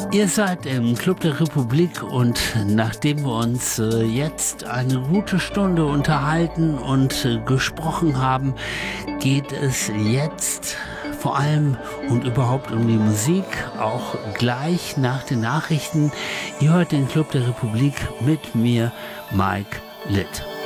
Ihr seid im Club der Republik und nachdem wir uns jetzt eine gute Stunde unterhalten und gesprochen haben, geht es jetzt vor allem und überhaupt um die Musik, auch gleich nach den Nachrichten. Ihr hört den Club der Republik mit mir, Mike Litt.